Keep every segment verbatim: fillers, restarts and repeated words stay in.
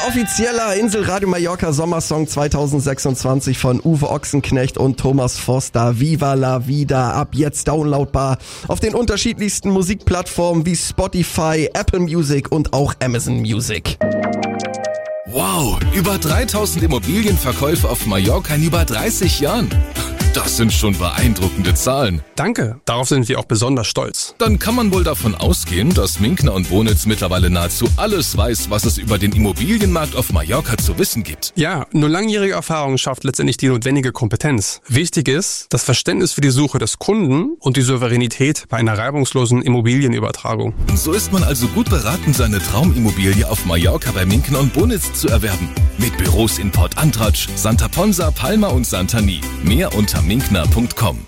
Offizieller Inselradio Mallorca Sommersong zweitausendsechsundzwanzig von Uwe Ochsenknecht und Thomas Foster. Viva la Vida, ab jetzt downloadbar auf den unterschiedlichsten Musikplattformen wie Spotify, Apple Music und auch Amazon Music. Wow, über dreitausend Immobilienverkäufe auf Mallorca in über dreißig Jahren. Das sind schon beeindruckende Zahlen. Danke, darauf sind wir auch besonders stolz. Dann kann man wohl davon ausgehen, dass Minkner und Bonitz mittlerweile nahezu alles weiß, was es über den Immobilienmarkt auf Mallorca zu wissen gibt. Ja, nur langjährige Erfahrung schafft letztendlich die notwendige Kompetenz. Wichtig ist das Verständnis für die Suche des Kunden und die Souveränität bei einer reibungslosen Immobilienübertragung. So ist man also gut beraten, seine Traumimmobilie auf Mallorca bei Minkner und Bonitz zu erwerben. Mit Büros in Port Antratsch, Santa Ponsa, Palma und Santani. Mehr unter minkner punkt com.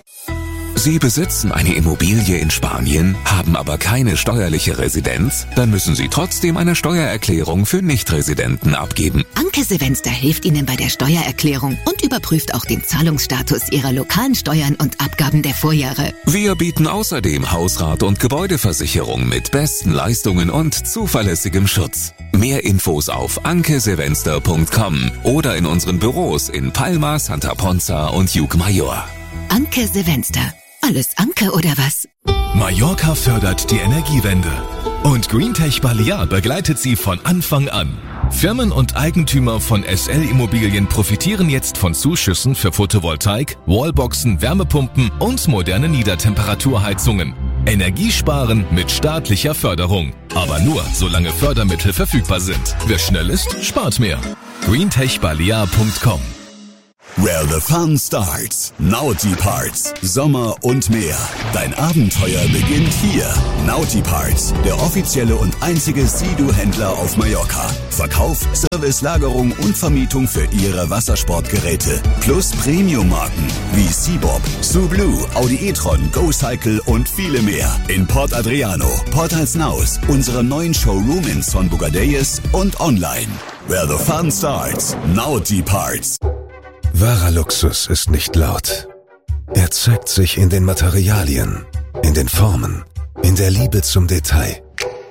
Sie besitzen eine Immobilie in Spanien, haben aber keine steuerliche Residenz? Dann müssen Sie trotzdem eine Steuererklärung für Nichtresidenten abgeben. Anke Sevenster hilft Ihnen bei der Steuererklärung und überprüft auch den Zahlungsstatus Ihrer lokalen Steuern und Abgaben der Vorjahre. Wir bieten außerdem Hausrat- und Gebäudeversicherung mit besten Leistungen und zuverlässigem Schutz. Mehr Infos auf anke sevenster punkt com oder in unseren Büros in Palma, Santa Ponsa und Llucmajor. Anke Sevenster. Alles Anke oder was? Mallorca fördert die Energiewende. Und Greentech Balear begleitet sie von Anfang an. Firmen und Eigentümer von S L Immobilien profitieren jetzt von Zuschüssen für Photovoltaik, Wallboxen, Wärmepumpen und moderne Niedertemperaturheizungen. Energiesparen mit staatlicher Förderung. Aber nur, solange Fördermittel verfügbar sind. Wer schnell ist, spart mehr. greentech balear punkt com. Where the fun starts. Naughty Parts. Sommer und mehr. Dein Abenteuer beginnt hier. Naughty Parts, der offizielle und einzige Sea-Doo-Händler auf Mallorca. Verkauf, Service, Lagerung und Vermietung für Ihre Wassersportgeräte. Plus Premium-Marken wie Seabob, Sublue, Audi e-tron, GoCycle und viele mehr. In Port Adriano, Port Alsnaus, unserem neuen Showroom in Son Bugadeyes und online. Where the fun starts. Naughty Parts. Wahrer Luxus ist nicht laut. Er zeigt sich in den Materialien, in den Formen, in der Liebe zum Detail.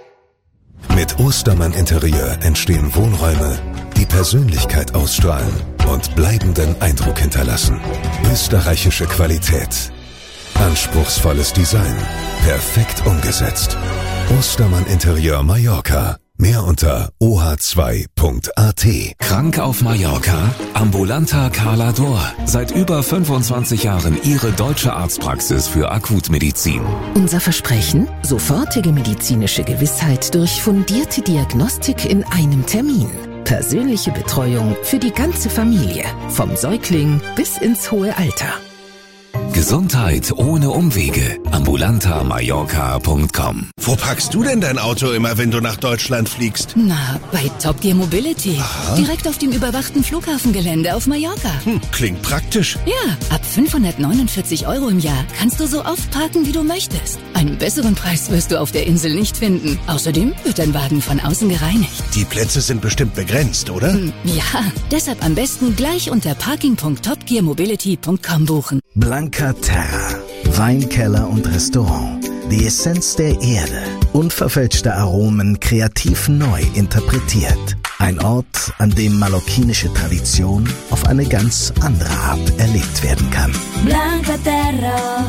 Mit Ostermann Interieur entstehen Wohnräume, die Persönlichkeit ausstrahlen und bleibenden Eindruck hinterlassen. Österreichische Qualität. Anspruchsvolles Design. Perfekt umgesetzt. Ostermann Interieur Mallorca. Mehr unter o h zwei punkt a t. Krank auf Mallorca? Ambulanta Calador. Seit über fünfundzwanzig Jahren Ihre deutsche Arztpraxis für Akutmedizin. Unser Versprechen? Sofortige medizinische Gewissheit durch fundierte Diagnostik in einem Termin. Persönliche Betreuung für die ganze Familie. Vom Säugling bis ins hohe Alter. Gesundheit ohne Umwege. ambulanta mallorca punkt com. Wo parkst du denn dein Auto immer, wenn du nach Deutschland fliegst? Na, bei Top Gear Mobility. Aha. Direkt auf dem überwachten Flughafengelände auf Mallorca. Hm, klingt praktisch. Ja, ab fünfhundertneunundvierzig Euro im Jahr kannst du so oft parken, wie du möchtest. Einen besseren Preis wirst du auf der Insel nicht finden. Außerdem wird dein Wagen von außen gereinigt. Die Plätze sind bestimmt begrenzt, oder? Hm, ja, deshalb am besten gleich unter parking punkt top gear mobility punkt com buchen. Blanca Terra. Weinkeller und Restaurant. Die Essenz der Erde. Unverfälschte Aromen kreativ neu interpretiert. Ein Ort, an dem mallorquinische Tradition auf eine ganz andere Art erlebt werden kann. Blanca Terra.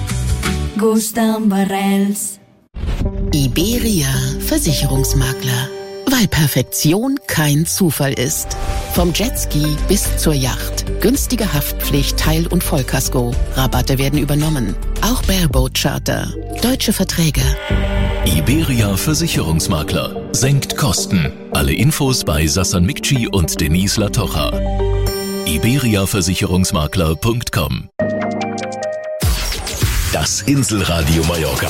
Gustan Barrels. Iberia Versicherungsmakler. Weil Perfektion kein Zufall ist. Vom Jetski bis zur Yacht. Günstige Haftpflicht, Teil- und Vollkasko. Rabatte werden übernommen. Auch Bareboat Charter. Deutsche Verträge. Iberia Versicherungsmakler. Senkt Kosten. Alle Infos bei Sassan Mikci und Denise Latocha. iberia versicherungsmakler punkt com. Das Inselradio Mallorca.